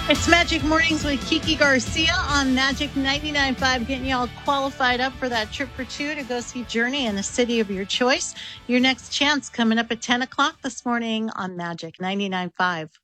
It's Magic Mornings with Kiki Garcia on Magic 99.5, getting you all qualified up for that trip for two to go see Journey in the city of your choice. Your next chance coming up at 10 o'clock this morning on Magic 99.5.